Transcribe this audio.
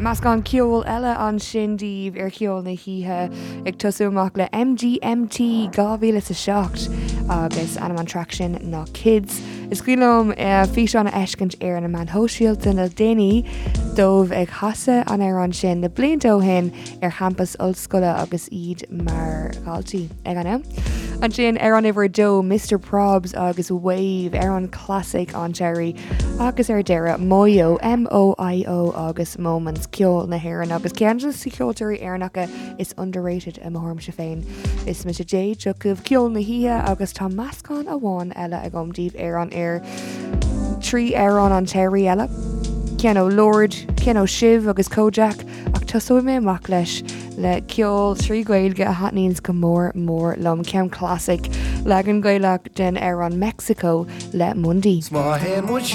Mas gan ceol eile an sindíh ar ceol na híthe ag tosúach le MGMT 2007 agus anam an traction ná Kids. Is cuilm fi an eiscint ar na man hóisiilta na daoine dómh ag hasa an ar an sin na bliantó hin ar champas ollscoile agus iad mar gáiltí ag anna. An sin ar an iwwer dó Mr. Probs agus Wave ar an classic an Jerry agus ar deire Moyo M-O-I-O agus Moments ceol na hhéireann agus ceann sa ceoltóirí airnacha is underrated a mórm se féin. Is me J tucah ceol na híthe agus tá meascán a bháin eile a gomdíobh ar an air trí ar an Terry eile. Ceanó Lord, ceanó Shiv agus Kojak ach tasú mé amach leis le ceol trí gailge a hatníns go mór lom ceam classic legan gaileach den ar an Mexico le Mundi. My hand was